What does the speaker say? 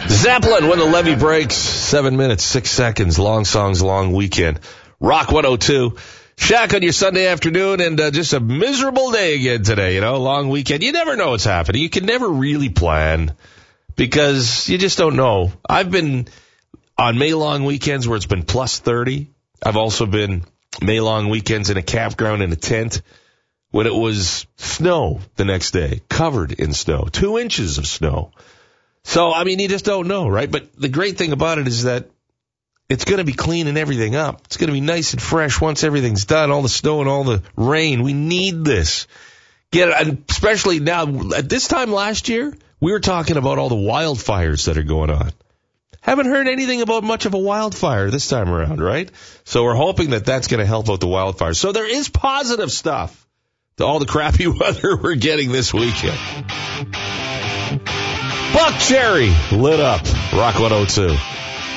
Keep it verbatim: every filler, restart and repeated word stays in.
Zeppelin, when the levee breaks, seven minutes, six seconds, long songs, long weekend. Rock one oh two. Shaq on your Sunday afternoon, and uh, just a miserable day again today, you know, long weekend. You never know what's happening. You can never really plan because you just don't know. I've been on May long weekends where it's been plus thirty. I've also been May long weekends in a campground in a tent when it was snow the next day, covered in snow, two inches of snow. So, I mean, you just don't know, right? But the great thing about it is that it's going to be cleaning everything up. It's going to be nice and fresh once everything's done, all the snow and all the rain. We need this. Get it, and especially now, at this time last year, we were talking about all the wildfires that are going on. Haven't heard anything about much of a wildfire this time around, right? So we're hoping that that's going to help out the wildfires. So there is positive stuff to all the crappy weather we're getting this weekend. Buck Cherry lit up. Rock one oh two.